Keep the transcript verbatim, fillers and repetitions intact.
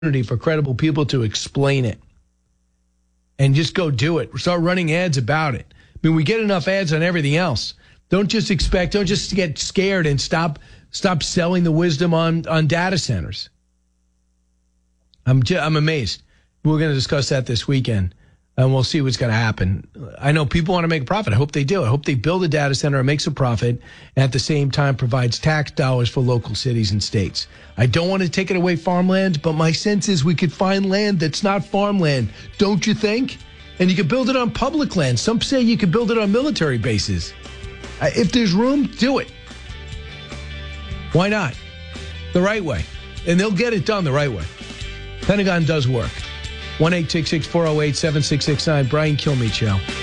for credible people to explain it. And just go do it. Start running ads about it. I mean, we get enough ads on everything else. Don't just expect, don't just get scared and stop stop selling the wisdom on, on data centers. I'm just, I'm amazed. We're going to discuss that this weekend, and we'll see what's going to happen. I know people want to make a profit. I hope they do. I hope they build a data center and makes a profit, and at the same time provides tax dollars for local cities and states. I don't want to take it away farmland, but my sense is we could find land that's not farmland, don't you think? And you could build it on public land. Some say you could build it on military bases. If there's room, do it. Why not? The right way. And they'll get it done the right way. Pentagon does work. one eight six six, four oh eight, seven six six nine, Brian Kilmeade Show.